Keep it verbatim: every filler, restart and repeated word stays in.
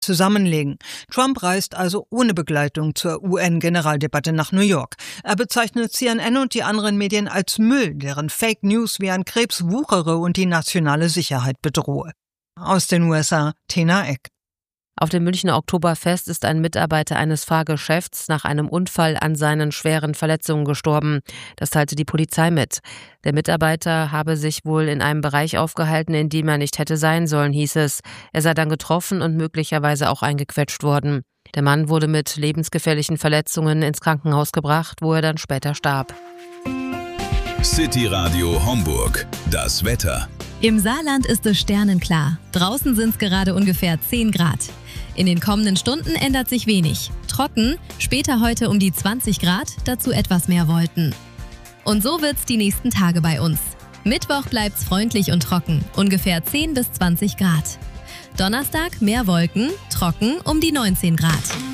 zusammenlegen. Trump reist also ohne Begleitung zur U N-Generaldebatte nach New York. Er bezeichnet C N N und die anderen Medien als Müll, deren Fake News wie ein Krebs wuchere und die nationale Sicherheit bedrohe. Aus den U S A, Tena Eck. Auf dem Münchner Oktoberfest ist ein Mitarbeiter eines Fahrgeschäfts nach einem Unfall an seinen schweren Verletzungen gestorben. Das teilte die Polizei mit. Der Mitarbeiter habe sich wohl in einem Bereich aufgehalten, in dem er nicht hätte sein sollen, hieß es. Er sei dann getroffen und möglicherweise auch eingequetscht worden. Der Mann wurde mit lebensgefährlichen Verletzungen ins Krankenhaus gebracht, wo er dann später starb. City Radio Homburg. Das Wetter. Im Saarland ist es sternenklar. Draußen sind es gerade ungefähr zehn Grad. In den kommenden Stunden ändert sich wenig. Trocken, später heute um die zwanzig Grad, dazu etwas mehr Wolken. Und so wird's die nächsten Tage bei uns. Mittwoch bleibt's freundlich und trocken, ungefähr zehn bis zwanzig Grad. Donnerstag mehr Wolken, trocken um die neunzehn Grad.